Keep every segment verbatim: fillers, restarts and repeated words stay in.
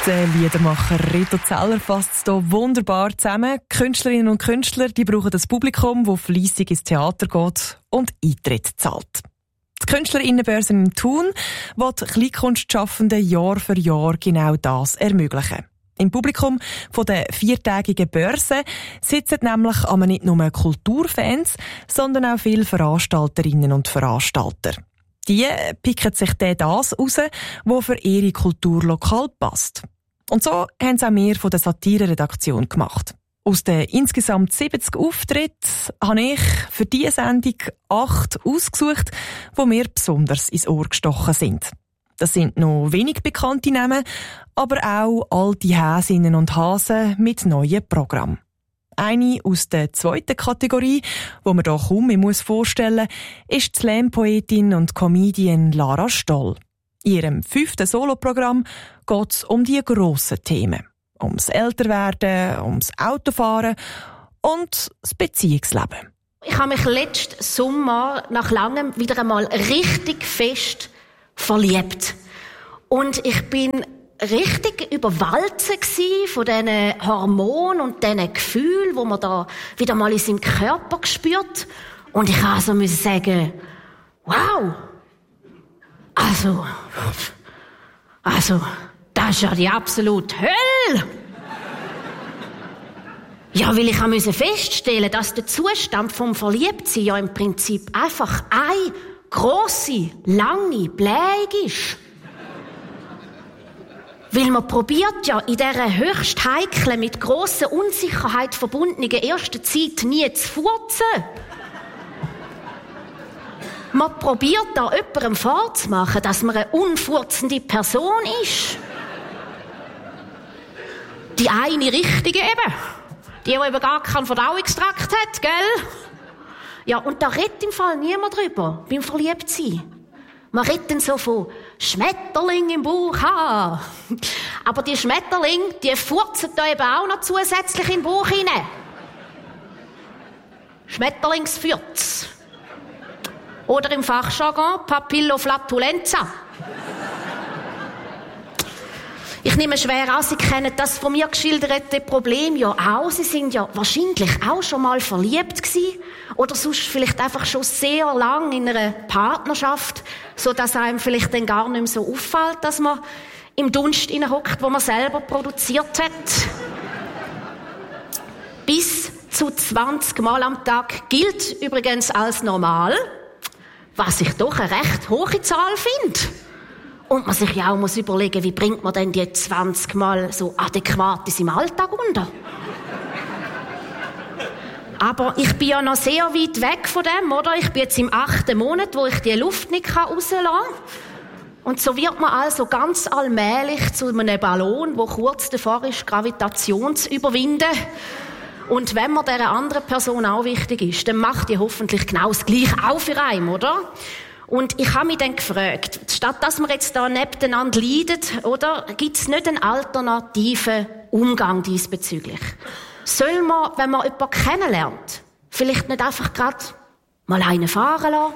Der Liedermacher Reto Zeller fasst es hier wunderbar zusammen. Künstlerinnen und Künstler die brauchen das Publikum, das fleissig ins Theater geht und Eintritt zahlt. Die Künstlerinnenbörse in Thun will Kleinkunstschaffenden Jahr für Jahr genau das ermöglichen. Im Publikum von der viertägigen Börse sitzen nämlich aber nicht nur Kulturfans, sondern auch viele Veranstalterinnen und Veranstalter. Die picken sich dann das raus, was für ihre Kultur lokal passt. Und so haben es auch wir von der Satire-Redaktion gemacht. Aus den insgesamt siebzig Auftritten habe ich für diese Sendung acht ausgesucht, die mir besonders ins Ohr gestochen sind. Das sind noch wenig bekannte Namen, aber auch alte Häsinnen und Hasen mit neuen Programmen. Eine aus der zweiten Kategorie, die man hier kaum mehr vorstellen muss, ist die Slam-Poetin und Comedian Lara Stoll. In ihrem fünften Soloprogramm geht es um die grossen Themen. Ums Älterwerden, ums Autofahren und das Beziehungsleben. Ich habe mich letzten Sommer nach langem wieder einmal richtig fest verliebt. Und ich bin richtig überwältigt gsi von diesen Hormonen und diesen Gefühlen, die man da wieder mal in seinem Körper spürt. Und ich also müssen sagen, wow! Also, also, das ist ja die absolute Hölle! Ja, weil ich musste feststellen, dass der Zustand vom Verliebtsein ja im Prinzip einfach eine grosse, lange Bläge ist. Weil man probiert ja in dieser höchst heiklen, mit grosser Unsicherheit verbundenen ersten Zeit nie zu furzen. Man probiert da jemandem vorzumachen, dass man eine unfurzende Person ist. Die eine richtige eben. Die, die eben gar keinen Verdauungstrakt hat, gell? Ja, und da redet im Fall niemand drüber, beim Verliebtsein. Man redet dann so von Schmetterling im Bauch haben. Aber die Schmetterlinge, die furzen da eben auch noch zusätzlich in den Bauch hinein. Schmetterlingsfürz. Oder im Fachjargon Papilloflatulenza. Ich nehme schwer an, Sie kennen das von mir geschilderte Problem ja auch. Sie sind ja wahrscheinlich auch schon mal verliebt gewesen. Oder sonst vielleicht einfach schon sehr lang in einer Partnerschaft, so dass einem vielleicht dann gar nicht mehr so auffällt, dass man im Dunst hineinhockt, wo man selber produziert hat. Bis zu zwanzig Mal am Tag gilt übrigens als normal, was ich doch eine recht hohe Zahl finde. Und man sich ja auch muss überlegen, wie bringt man denn die zwanzig Mal so adäquat in seinem Alltag unter? Aber ich bin ja noch sehr weit weg von dem, oder? Ich bin jetzt im achten Monat, wo ich die Luft nicht rauslassen kann. Und so wird man also ganz allmählich zu einem Ballon, der kurz davor ist, Gravitation zu überwinden. Und wenn man dieser anderen Person auch wichtig ist, dann macht die hoffentlich genau das Gleiche auch für einen, oder? Und ich habe mich dann gefragt, statt dass wir jetzt da nebeneinander leiden, oder, gibt es nicht einen alternativen Umgang diesbezüglich? Soll man, wenn man jemanden kennenlernt, vielleicht nicht einfach gerade mal einen fahren lassen?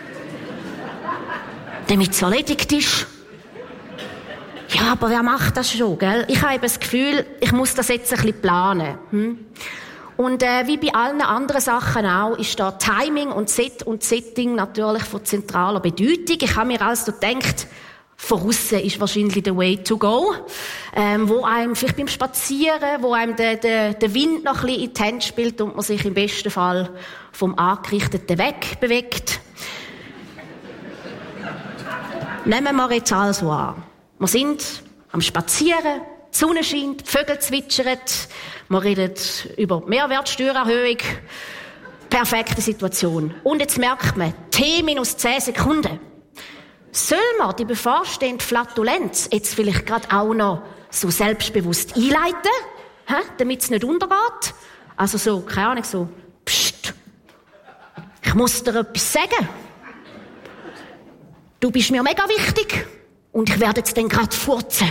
Damit es erledigt ist? Ja, aber wer macht das schon, gell? Ich habe das Gefühl, ich muss das jetzt ein bisschen planen. Hm? Und äh, wie bei allen anderen Sachen auch, ist da Timing und Set und Setting natürlich von zentraler Bedeutung. Ich habe mir also gedacht, von aussen ist wahrscheinlich the way to go. Ähm, wo einem vielleicht beim Spazieren, wo einem der, der, der Wind noch ein bisschen in die Hände spielt und man sich im besten Fall vom Angerichteten wegbewegt. Nehmen wir jetzt also an. Wir sind am Spazieren, die Sonne scheint, die Vögel zwitschern, wir reden über die Mehrwertsteuererhöhung. Perfekte Situation. Und jetzt merkt man, T minus zehn Sekunden. Soll man die bevorstehende Flatulenz jetzt vielleicht gerade auch noch so selbstbewusst einleiten, hä? Damit es nicht untergeht? Also so, keine Ahnung, so, pst, ich muss dir etwas sagen. Du bist mir mega wichtig und ich werde jetzt dann gerade furzen.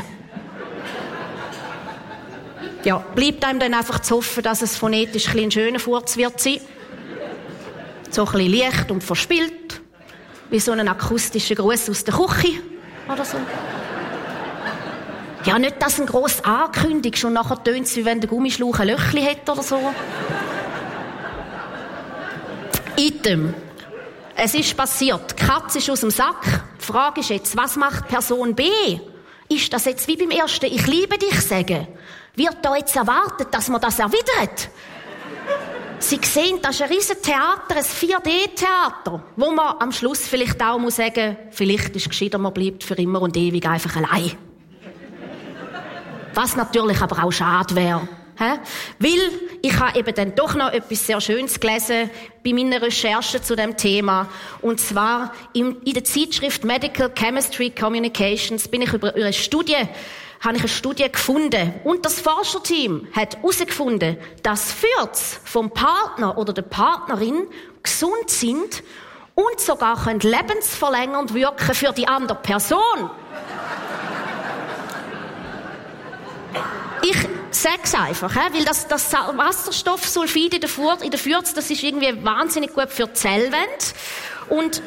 Ja, bleibt einem dann einfach zu hoffen, dass es phonetisch ein, ein schöner Furz wird sein. So ein bisschen leicht und verspielt. Wie so ein akustischer Gruß aus der Küche. Oder so. Ja, nicht, dass du ihn gross ankündigst und nachher tönt es, wie wenn der Gummischlauch ein Löchli hat oder so. Item. Es ist passiert. Die Katze ist aus dem Sack. Die Frage ist jetzt, was macht Person B? Ist das jetzt wie beim ersten «Ich liebe dich» sagen? Wird da jetzt erwartet, dass man das erwidert? Sie sehen, das ist ein riesen Theater, ein vier D-Theater, wo man am Schluss vielleicht auch muss sagen, vielleicht ist es gescheiter, man bleibt für immer und ewig einfach allein. Was natürlich aber auch schade wäre. He? Weil ich habe eben dann doch noch etwas sehr Schönes gelesen bei meiner Recherche zu dem Thema. Und zwar in, in der Zeitschrift Medical Chemistry Communications bin ich über eine Studie, habe ich eine Studie gefunden. Und das Forscherteam hat herausgefunden, dass Fürze vom Partner oder der Partnerin gesund sind und sogar können lebensverlängernd wirken für die andere Person. Ich sag's einfach, he? Weil das, das Wasserstoffsulfid in der Furze, in der Furze, das ist irgendwie wahnsinnig gut für die Zellwände. Und